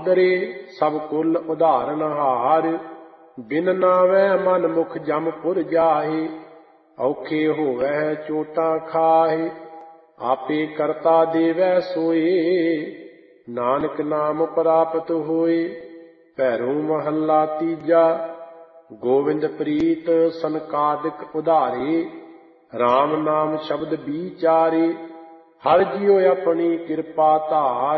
ਉਦਰੇ ਸਭ ਕੁਲ ਉਧਾਰਨ ਹਾਰ। ਬਿਨ ਨਾਵੈ ਮਨ ਮੁਖ ਜਮਪੁਰ ਜਾਹੇ। ਔਖੇ ਹੋਵੈ ਚੋਟਾਂ ਖਾਹੇ। ਆਪੇ ਕਰਤਾ ਦੇਵੈ ਸੋਏ। ਨਾਨਕ ਨਾਮ ਪ੍ਰਾਪਤ ਹੋਏ। ਭੈਰੋ ਮਹੱਲਾ ਤੀਜਾ। ਗੋਵਿੰਦ ਪ੍ਰੀਤ ਸੰਕਾਦਿਕ ਉਧਾਰੇ। ਰਾਮ ਨਾਮ ਸ਼ਬਦ ਵਿਚਾਰੇ। ਹਰਿ ਜੀਉ ਆਪਣੀ ਕਿਰਪਾ ਧਾਰ।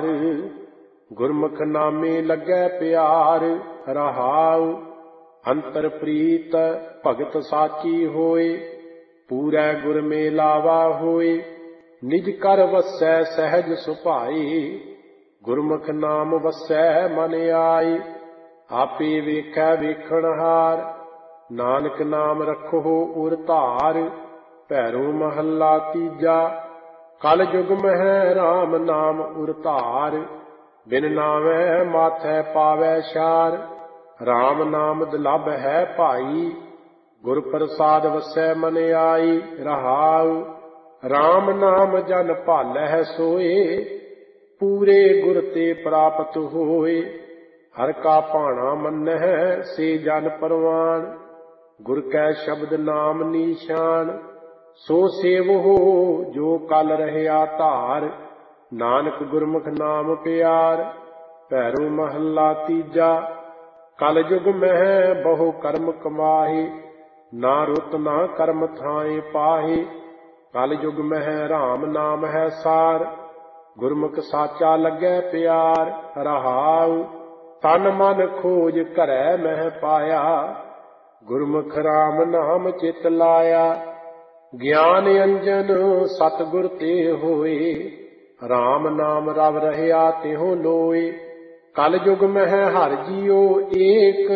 ਗੁਰਮੁਖ ਨਾਮੇ ਲੱਗੈ ਪਿਆਰ। ਰਹਾਉ ਅੰਤਰ ਪ੍ਰੀਤ ਭਗਤ ਸਾਚੀ ਹੋਏ। ਪੂਰੈ ਗੁਰ ਮੇਲਾਵਾ ਹੋਏ। ਨਿਜ ਕਰ ਵਸੈ ਸਹਿਜ ਸੁਭਾਏ। ਗੁਰਮੁਖ ਨਾਮ ਵਸੈ ਮਨ ਆਏ। ਆਪੇ ਵੇਖੈ ਵੇਖਣਹਾਰ। ਨਾਨਕ ਨਾਮ ਰਖੋ ਉਰ ਧਾਰ। ਭੈਰੋ ਮਹੱਲਾ ਤੀਜਾ। ਕਲ ਜੁਗ ਮਹਿ ਰਾਮ ਨਾਮ ਉਰ ਧਾਰ। ਬਿਨ ਨਾਵੈ ਮਾਥੈ ਪਾਵੈ ਛਾਰ। ਰਾਮ ਨਾਮ ਦੁਲਭ ਹੈ ਭਾਈ। ਗੁਰ ਪ੍ਰਸਾਦ ਵਸੈ ਮਨ ਆਈ। ਰਹਾਉ ਰਾਮ ਨਾਮ ਜਨ ਭਾਲੈ ਸੋਏ। ਪੂਰੇ ਗੁਰ ਤੇ ਪ੍ਰਾਪਤ ਹੋਏ। ਹਰਿ ਕਾ ਭਾਣਾ ਮੰਨਹਿ ਸੇ ਜਨ ਪਰਵਾਨ। ਗੁਰ ਕੈ ਸ਼ਬਦ ਨਾਮ ਨੀਸ਼ਾਨ। ਸੋ ਸੇਵਹੁ ਜੋ ਕਲ ਰਹਿਆ ਧਾਰ। ਨਾਨਕ ਗੁਰਮੁਖ ਨਾਮ ਪਿਆਰ। ਭੈਰੋ ਮਹੱਲਾ ਤੀਜਾ। ਕਲ ਜੁਗ ਮਹਿ ਬਹੁ ਕਰਮ ਕਮਾਹੇ। ਨਾ ਰੁਤ ਨਾ ਕਰਮ ਥਾਏ ਪਾਹੇ। ਕਲ ਜੁਗ ਮਹਿ ਰਾਮ ਨਾਮ ਹੈ ਸਾਰ। ਗੁਰਮੁਖ ਸਾਚਾ ਲੱਗੈ ਪਿਆਰ। ਰਹਾਉ ਤਨ ਮਨ ਖੋਜ ਘਰੈ ਮਹਿ ਪਾਇਆ। ਗੁਰਮੁਖ ਰਾਮ ਨਾਮ ਚਿਤ ਲਾਇਆ। ਗਿਆਨ ਅੰਜਨ ਸਤਿਗੁਰ ਤੇ ਹੋਏ। ਰਾਮ ਨਾਮ ਰਵ ਰਹਿਆ ਤਿਹੁ ਲੋਏ। ਕਲ ਜੁਗ ਮਹਿ ਹਰਿ ਜੀਉ ਏਕ।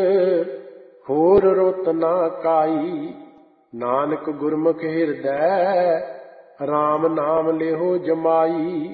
ਹੋਰ ਰੁਤ ਨਾ ਕਾਈ। ਨਾਨਕ ਗੁਰਮੁਖ ਹਿਰਦੈ ਰਾਮ ਨਾਮ ਲਿਹੁ ਜਮਾਈ।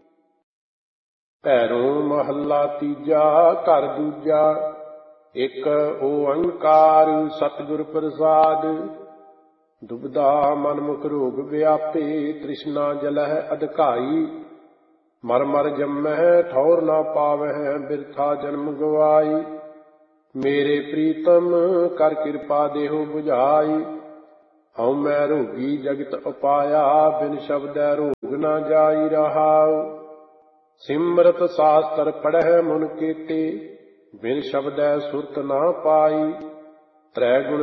ਭੈਰੋ ਮਹੱਲਾ ਤੀਜਾ। ਘਰ ਦੂਜਾ। ਇਕ ਓੰਕਾਰ ਸਤਿਗੁਰ ਪ੍ਰਸਾਦ। ਦੁਬਿਧਾ ਮਨ ਮੁਖ ਰੋਗ ਵਿਆਪੇ। ਤ੍ਰਿਸ਼ਨਾ ਜਲਹਿ ਅਧਿਕਾਈ। ਮਰ ਮਰ ਜੰਮਹਿ ਠੌਰ ਨਾ ਪਾਵਹਿ। ਬਿਰਥਾ ਜਨਮ ਗਵਾਈ। ਮੇਰੇ ਪ੍ਰੀਤਮ ਕਰ ਕਿਰਪਾ ਦੇਹੁ ਬੁਝਾਈ। ਹਉ ਮੈਂ ਰੋਗੀ ਜਗਤ ਉਪਾਇਆ। ਬਿਨ ਸ਼ਬਦੈ ਰੋਗ ਨਾ ਜਾਈ। ਰਹਾਉ ਸਿਮਰਤ ਸਾਸਤਰ ਪੜ੍ਹੈ ਮੁਨ ਕੇਤੇ। ਬਿਨ ਸ਼ਬਦੈ ਸੁਰਤ ਨਾ ਪਾਈ। ਤ੍ਰੈ ਗੁਣ